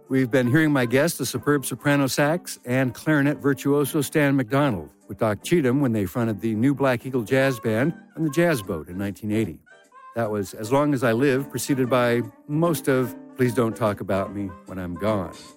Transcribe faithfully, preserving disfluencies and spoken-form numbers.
We've been hearing my guest, the superb soprano sax and clarinet virtuoso Stan McDonald, with Doc Cheatham when they fronted the New Black Eagle Jazz Band on the Jazz Boat in nineteen eighty. That was As Long as I Live, preceded by most of Please Don't Talk About Me When I'm Gone.